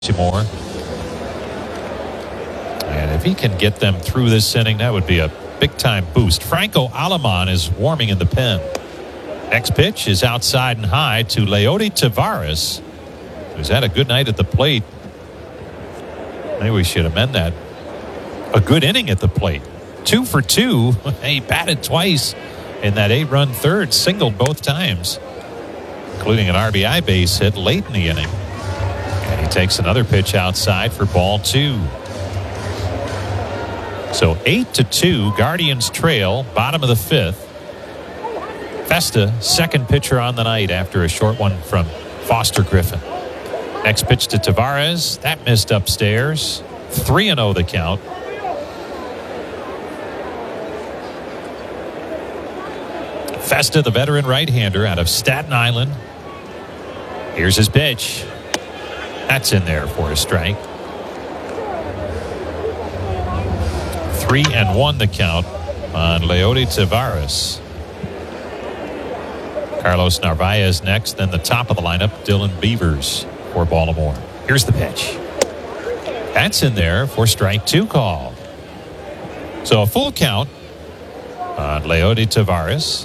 more. And if he can get them through this inning, that would be a big-time boost. Franco Aleman is warming in the pen. Next pitch is outside and high to Leody Taveras, who's had a good night at the plate. Maybe we should amend that. A good inning at the plate. 2 for 2. He batted twice in that 8-run third, singled both times, including an RBI base hit late in the inning. And he takes another pitch outside for ball 2. So 8-2, Guardians trail, bottom of the 5th. Festa, second pitcher on the night after a short one from Foster Griffin. Next pitch to Taveras. That missed upstairs. 3-0 the count. Festa, the veteran right-hander out of Staten Island. Here's his pitch. That's in there for a strike. 3-1 the count on Leody Taveras. Carlos Narvaez next, then the top of the lineup, Dylan Beavers for Baltimore. Here's the pitch. That's in there for strike 2 call. So a full count on Leody Taveras.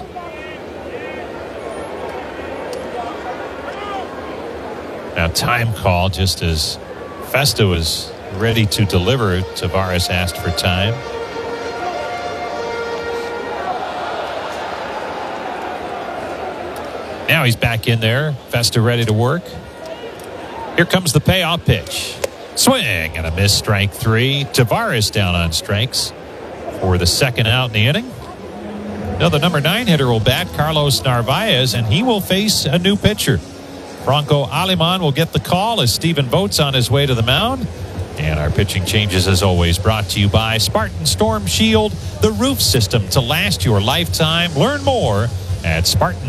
Now time call just as Festa was ready to deliver. Taveras asked for time. Now he's back in there. Festa ready to work. Here comes the payoff pitch. Swing and a miss, strike 3. Taveras down on strikes for the second out in the inning. Now the number 9 hitter will bat, Carlos Narvaez, and he will face a new pitcher. Franco Aleman will get the call as Stephen Vogt's on his way to the mound. And our pitching changes, as always, brought to you by Spartan Storm Shield, the roof system to last your lifetime. Learn more at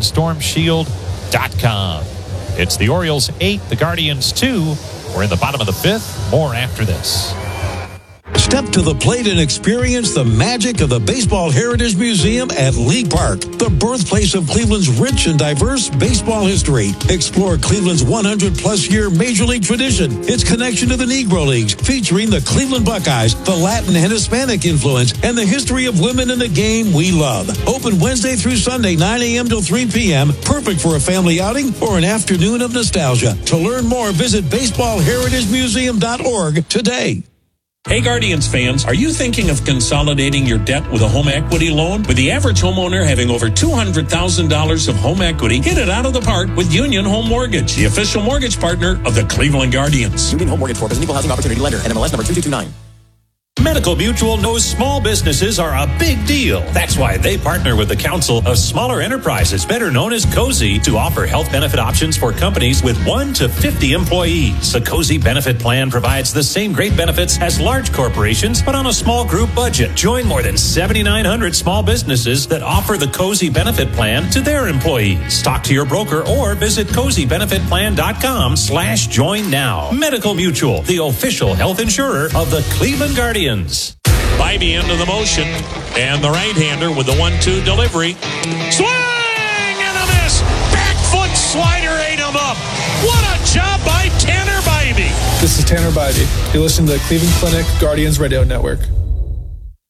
SpartanStormShield.com. It's the Orioles 8, the Guardians 2. We're in the bottom of the 5th. More after this. Step to the plate and experience the magic of the Baseball Heritage Museum at League Park, the birthplace of Cleveland's rich and diverse baseball history. Explore Cleveland's 100-plus-year Major League tradition, its connection to the Negro Leagues, featuring the Cleveland Buckeyes, the Latin and Hispanic influence, and the history of women in the game we love. Open Wednesday through Sunday, 9 a.m. till 3 p.m., perfect for a family outing or an afternoon of nostalgia. To learn more, visit baseballheritagemuseum.org today. Hey Guardians fans, are you thinking of consolidating your debt with a home equity loan? With the average homeowner having over $200,000 of home equity, hit it out of the park with Union Home Mortgage, the official mortgage partner of the Cleveland Guardians. Union Home Mortgage Corp is an equal housing opportunity lender, NMLS number 2229. Medical Mutual knows small businesses are a big deal. That's why they partner with the Council of Smaller Enterprises, better known as COSI, to offer health benefit options for companies with 1 to 50 employees. The COSI benefit plan provides the same great benefits as large corporations, but on a small group budget. Join more than 7,900 small businesses that offer the COSI benefit plan to their employees. Talk to your broker or visit COSIbenefitplan.com/join now. Medical Mutual, the official health insurer of the Cleveland Guardians. Bybee into the motion, and the right-hander with the 1-2 delivery. Swing and a miss! Back foot slider ate him up. What a job by Tanner Bybee. This is Tanner Bybee. You listen to the Cleveland Clinic Guardians Radio Network.